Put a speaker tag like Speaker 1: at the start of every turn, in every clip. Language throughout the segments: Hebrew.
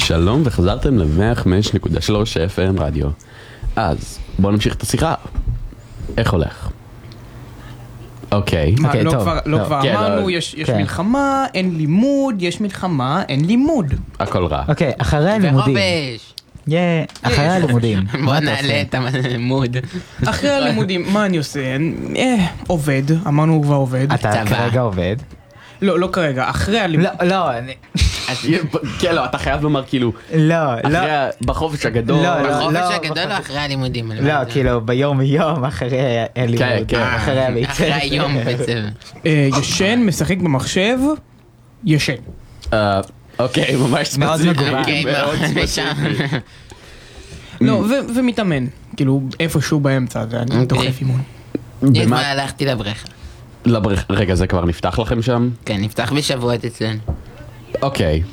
Speaker 1: שלום וחזרתם ל-105.3 FM רדיו. אז בואו נמשיך את השיחה. איך הולך? אוקיי.
Speaker 2: לא כבר אמרנו, יש מלחמה, אין לימוד, יש מלחמה, אין לימוד.
Speaker 1: הכל רע.
Speaker 3: אוקיי, אחרי הלימודים. אחרי הלימודים.
Speaker 4: בוא נעלה את הלימוד.
Speaker 2: אחרי הלימודים, מה אני עושה? עובד, אמרנו הוא כבר עובד.
Speaker 3: אתה כרגע עובד?
Speaker 2: לא כרגע, אחרי הלימודים.
Speaker 3: לא,
Speaker 1: כן, לא, אתה חייב לומר כאילו,
Speaker 3: לא,
Speaker 1: בחופש הגדול.
Speaker 4: בחופש הגדול או אחרי הלימודים?
Speaker 3: לא, כאילו ביום אחרי הלימוד.
Speaker 4: אחרי היום בעצם.
Speaker 2: ישן, משחק במחשב, ישן.
Speaker 1: אוקיי, ממש
Speaker 3: מאוד מגוון.
Speaker 2: לא, ומתאמן. כאילו, איפשהו באמצע, אני דוחף אימון.
Speaker 4: מה הלכתי לבריכה?
Speaker 1: רגע, זה כבר נפתח לכם שם?
Speaker 4: כן, נפתח בשבועות אצלנו.
Speaker 1: אוקיי.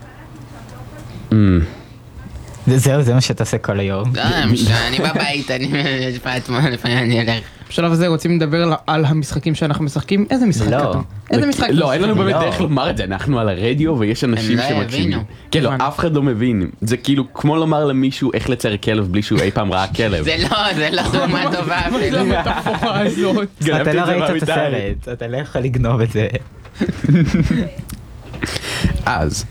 Speaker 3: זהו, זה מה שאתה עושה כל היום.
Speaker 4: אני בבית, לפעמים אני אלך.
Speaker 2: בשלב הזה רוצים לדבר על המשחקים שאנחנו משחקים? איזה משחק אתה? איזה משחק?
Speaker 1: לא, אין לנו באמת דרך לומר את זה, אנחנו על הרדיו ויש אנשים שמקשיבים. כן, לא, אף אחד לא מבין. זה כאילו כמו לומר למישהו איך לצייר כלב בלי שהוא אי פעם ראה כלב.
Speaker 4: זה לא דוגמה טובה.
Speaker 2: זה המטאפורה הזאת.
Speaker 3: אתה לא ראית את הסרט, אתה לא יכול לגנוב את זה.
Speaker 1: אז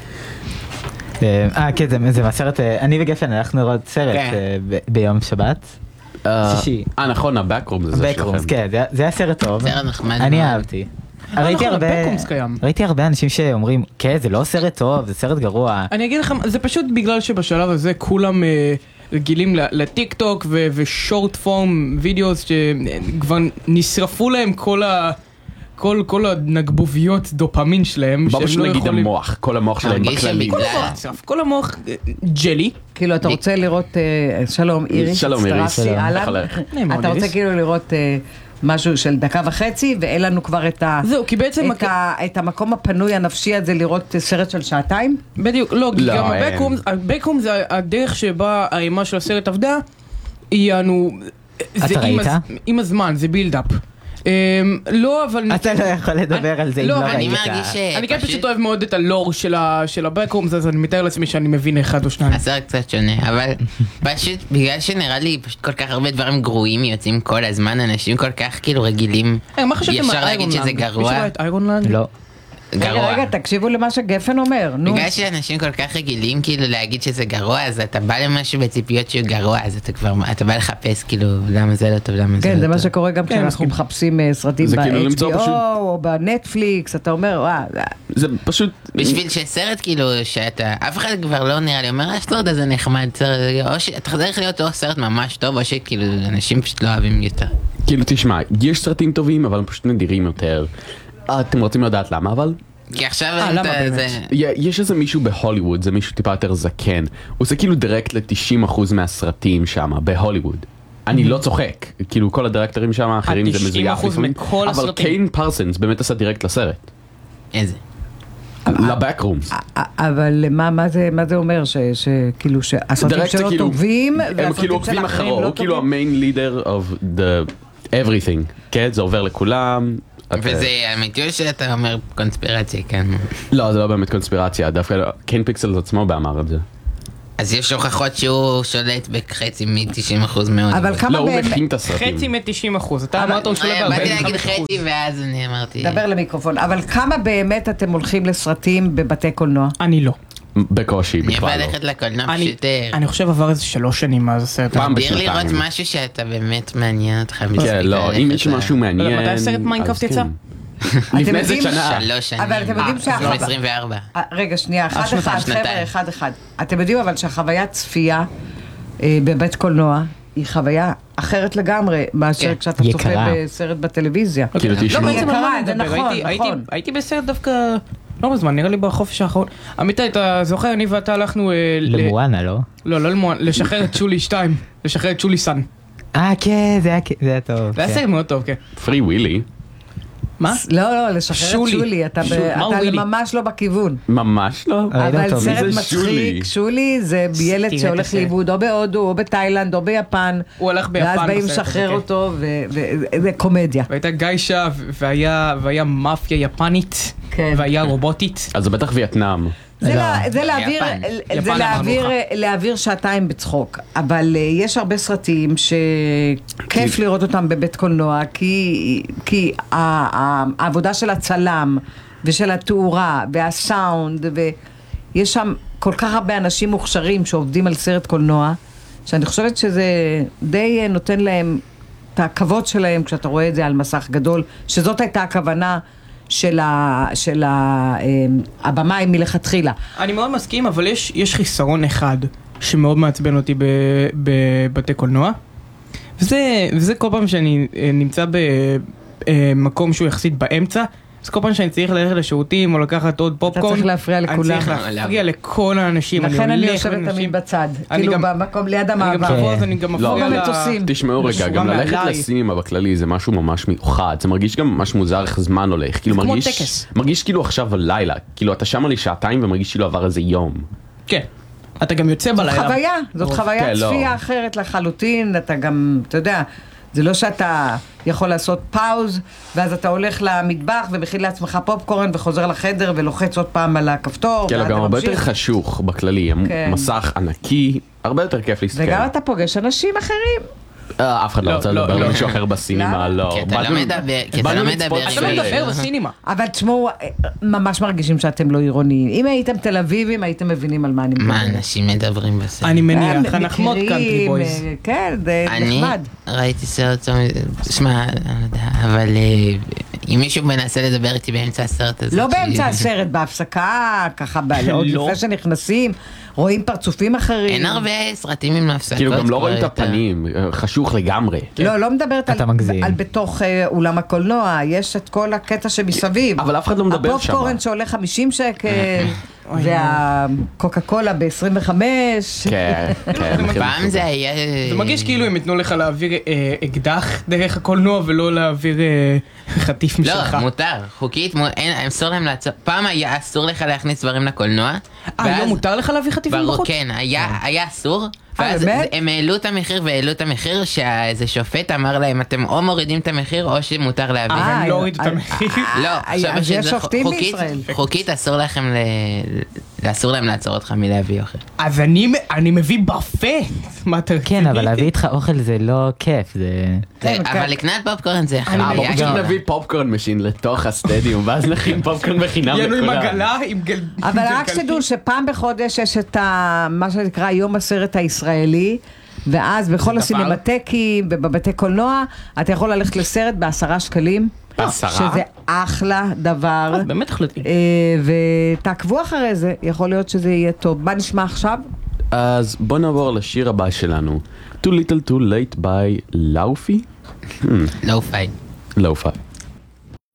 Speaker 3: כן, זה מהסרט, אני וגפן הלכנו לראות סרט ביום שבת. שישי.
Speaker 1: נכון, הבקרום זה שלכם.
Speaker 3: בקרומס, כן, זה היה סרט טוב.
Speaker 4: סרט נחמד.
Speaker 3: אני אהבתי. ראיתי הרבה אנשים שאומרים, כן, זה לא סרט טוב, זה סרט גרוע.
Speaker 2: אני אגיד לכם, זה פשוט בגלל שבשלב הזה כולם רגילים לטיק טוק ושורט פורם וידאוס שכבר נשרפו להם כל הנגבוביות דופמין שלהם.
Speaker 1: פשוט נגיד המוח, כל המוח שלהם בכללי.
Speaker 2: כל המוח ג'לי.
Speaker 5: כאילו אתה רוצה לראות, שלום איריס,
Speaker 1: שלום איריס,
Speaker 5: אתה רוצה כאילו לראות משהו של דקה וחצי ואין לנו כבר את המקום הפנוי הנפשי הזה לראות סרט של שעתיים?
Speaker 2: בדיוק, לא, גם הבקרום זה הדרך שבה האימה של הסרט עבדה,
Speaker 3: אתה ראית?
Speaker 2: עם הזמן, זה בילדאפ. לא, אבל
Speaker 3: אתה לא יכול לדבר על זה אם לא ראית.
Speaker 2: אני כן פשוט אוהב מאוד את הלור של הבקרומס, אז אני מתאר לעצמי שאני מבין אחד או שניים.
Speaker 4: הסרט קצת שונה, אבל פשוט בגלל שנראה לי פשוט כל כך הרבה דברים גרועים יוצאים כל הזמן, אנשים כל כך כאילו רגילים ישר להגיד שזה גרוע.
Speaker 2: מישהו רואה את איירונלנד?
Speaker 3: לא.
Speaker 5: רגע, תקשיבו למה שגפן אומר.
Speaker 4: בגלל שאנשים כל כך רגילים כאילו להגיד שזה גרוע, אז אתה בא למשהו בציפיות שהוא גרוע, אז אתה בא לחפש כאילו למה זה לא טוב, למה זה לא טוב.
Speaker 5: כן, זה מה שקורה גם כשאנחנו מחפשים סרטים ב-HBO או בנטפליקס, אתה אומר, וואה.
Speaker 1: זה פשוט
Speaker 4: בשביל שסרט כאילו שאתה, אף אחד כבר לא נראה לי אומר, הסרט הזה נחמד, אתה צריך להיות או סרט ממש טוב, או שכאילו אנשים פשוט לא אוהבים יותר.
Speaker 1: כאילו תשמע, יש סרטים טובים אבל הם פשוט נדירים יותר. אתם רוצים לדעת למה אבל?
Speaker 4: כי עכשיו
Speaker 1: יש איזה מישהו בהוליווד, זה מישהו טיפה יותר זקן, הוא עושה כאילו דירקט ל-90% מהסרטים שם בהוליווד. אני לא צוחק, כאילו כל הדירקטורים שם האחרים זה מזויף לפעמים, אבל קיין פרסנס באמת עשה דירקט לסרט.
Speaker 4: איזה?
Speaker 1: לבקרומס.
Speaker 5: אבל מה זה אומר? שכאילו שהסרטים שלו טובים
Speaker 1: הם כאילו עוקבים אחרו, הוא כאילו המיין לידר of the everything, כן? זה עובר לכולם.
Speaker 4: וזה אמיתי או שאתה אומר קונספירציה, כן?
Speaker 1: לא, זה לא באמת קונספירציה, דווקא קיין פיקסל עצמו באמר את זה.
Speaker 4: אז יש הוכחות שהוא שולט בחצי מ-90% מאוד.
Speaker 5: אבל כמה
Speaker 1: לא, הוא מכין את הסרטים.
Speaker 2: חצי מ-90%, אתה אמרת הוא שולט
Speaker 4: באתי להגיד חצי ואז אני אמרתי
Speaker 5: דבר למיקרופון, אבל כמה באמת אתם הולכים לסרטים בבתי קולנוע?
Speaker 2: אני לא.
Speaker 1: בקושי, בכלל לא.
Speaker 4: אני בא ללכת לקולנוע פשוט.
Speaker 2: אני חושב עבר איזה 3 שנים מאז הסרט.
Speaker 4: תדיר לראות משהו שאתה באמת מעניין אותך.
Speaker 1: כן, לא, אם יש משהו מעניין.
Speaker 2: מתי הסרט מיינקראפט יצא?
Speaker 1: לפני איזה שנה.
Speaker 4: 3 שנים.
Speaker 5: אבל אתם יודעים
Speaker 4: 24.
Speaker 5: רגע, שנייה, אחד. אתם יודעים אבל שהחוויית צפייה בבית קולנוע היא חוויה אחרת לגמרי מאשר כשאתה צופה בסרט בטלוויזיה.
Speaker 1: כאילו תשמע.
Speaker 5: זה נכון.
Speaker 2: הייתי בסרט דווקא לא בזמן, נראה לי בחופש האחרון. אמיתי, אתה זוכר, אני ואתה הלכנו
Speaker 3: למואנה, לא?
Speaker 2: לא למואנה, לשחרר את שולי 2, לשחרר את שולי סן.
Speaker 3: כן, זה היה טוב.
Speaker 2: זה היה סרט מאוד טוב, כן.
Speaker 1: פרי ווילי.
Speaker 5: מה? לא, לשחרר את שולי, אתה ממש לא בכיוון.
Speaker 1: ממש לא.
Speaker 5: אבל סרט מצחיק, שולי זה ילד שהולך לאיבוד או בהודו, או בתאילנד, או ביפן.
Speaker 2: הוא הלך ביפן.
Speaker 5: ואז באים לשחרר אותו, וזה קומדיה.
Speaker 2: והייתה גיישה, והיה מאפיה יפנית, והיה רובוטית.
Speaker 1: אז זה בטח וייטנאם.
Speaker 5: זה להעביר שעתיים בצחוק, אבל יש הרבה סרטים שכיף לראות אותם בבית קולנוע, כי העבודה של הצלם ושל התאורה והסאונד, ויש שם כל כך הרבה אנשים מוכשרים שעובדים על סרט קולנוע, שאני חושבת שזה די נותן להם את הכבוד שלהם כשאתה רואה את זה על מסך גדול, שזאת הייתה הכוונה של הבמאי מלכתחילה.
Speaker 2: אני מאוד מסכים, אבל יש חיסרון אחד שמאוד מעצבן אותי בבתי קולנוע, וזה כל פעם שאני נמצא במקום שהוא יחסית באמצע, אז כל פעם שאני צריך ללכת לשירותים או לקחת עוד פופקורן,
Speaker 5: אתה צריך להפריע לכולם.
Speaker 2: אני צריך להפריע לכל האנשים.
Speaker 5: לכן אני יושבת תמיד בצד, כאילו במקום ליד המעבר.
Speaker 2: אני גם מפריע
Speaker 5: במטוסים.
Speaker 1: תשמעו רגע, גם ללכת לסינימה בכללי זה משהו ממש מיוחד, זה מרגיש גם ממש מוזר איך זמן הולך, כאילו מרגיש כאילו עכשיו הלילה, כאילו אתה שם לי שעתיים ומרגיש כאילו עבר איזה יום.
Speaker 2: כן. אתה גם יוצא בלילה.
Speaker 5: זאת חוויה צפייה אחרת לחלוטין, אתה גם, אתה יודע, זה לא שאתה יכול לעשות פאוז, ואז אתה הולך למטבח ומכין לעצמך פופקורן וחוזר לחדר ולוחץ עוד פעם על הכפתור.
Speaker 1: כן, גם הרבה יותר חשוך בכללי, מסך ענקי, הרבה יותר כיף להסתכל.
Speaker 5: וגם אתה פוגש אנשים אחרים.
Speaker 1: אף אחד לא רוצה לדבר למישהו אחר בסינימה, לא.
Speaker 4: כי אתה לא מדבר
Speaker 2: בסינימה.
Speaker 5: אבל תשמעו, ממש מרגישים שאתם לא עירוניים. אם הייתם תל אביבים, הייתם מבינים על מה אני מדבר.
Speaker 4: מה אנשים מדברים בסרט?
Speaker 2: אני מניח, אנחנו מאוד קאנטרי בויז.
Speaker 5: כן, זה נחמד.
Speaker 4: אני ראיתי סרט, שמע, אבל אם מישהו מנסה לדבר איתי באמצע הסרט הזה...
Speaker 5: לא באמצע הסרט, בהפסקה, ככה, עוד לפני שנכנסים, רואים פרצופים אחרים.
Speaker 4: אין הרבה סרטים עם הפסקות.
Speaker 1: כאילו גם לא רואים את הפנים, חשוך לגמרי.
Speaker 5: לא מדברת על בתוך אולם הקולנוע, יש את כל הקטע שמסביב.
Speaker 1: אבל אף אחד לא מדבר שם.
Speaker 5: הפופקורן שעולה 50 שקל, והקוקה קולה ב-25.
Speaker 1: כן, כן.
Speaker 4: פעם זה היה...
Speaker 2: זה מרגיש כאילו הם יתנו לך להעביר אקדח דרך הקולנוע ולא להעביר חטיף משלך.
Speaker 4: לא, מותר, חוקית, אסור להם לעצור. פעם היה אסור לך להכניס דברים לקולנוע.
Speaker 2: לא מותר לך להביא חטיפים בחוץ?
Speaker 4: כן, היה אסור. ואז הם העלו את המחיר והעלו את המחיר שאיזה שופט אמר להם אתם או מורידים את המחיר או שמותר להביא.
Speaker 2: הם לא הורידו את המחיר.
Speaker 4: לא,
Speaker 5: אז יש שופטים בישראל.
Speaker 4: חוקית אסור להם לעצור אותך מלהביא אוכל.
Speaker 2: אז אני מביא באפט. מה אתה רציני?
Speaker 3: כן, אבל להביא איתך אוכל זה לא כיף, זה...
Speaker 4: אבל לקנות פופקורן זה אחר.
Speaker 1: בוא פשוט נביא פופקורן משין לתוך הסטדיום ואז נכין פופקורן בחינם לכולם.
Speaker 2: ינו עם עגלה, עם גל...
Speaker 5: אבל רק שתדעו שפעם בחודש יש את מה שנקרא יום הסרט הישראלי, ואז בכל הסינמטקים ובבתי קולנוע אתה יכול ללכת לסרט ב10 שקלים.
Speaker 1: 10?
Speaker 5: שזה אחלה דבר.
Speaker 2: באמת החלטי.
Speaker 5: ותעקבו אחרי זה, יכול להיות שזה יהיה טוב. מה נשמע עכשיו?
Speaker 1: אז בוא נעבור לשיר הבא שלנו. Too Little Too Late by לאופי?
Speaker 4: לאופי.
Speaker 1: לאופי.